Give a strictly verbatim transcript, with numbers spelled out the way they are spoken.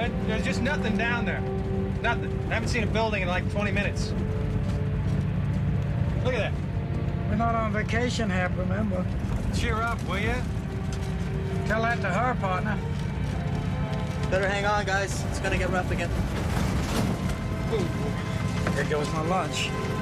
Red, there's just nothing down there. Nothing. I haven't seen a building in like twenty minutes. Look at that. We're not on vacation, Hap, remember? Cheer up, will you? Tell that to her, partner. Better hang on, guys. It's gonna get rough again. Ooh. There goes my lunch.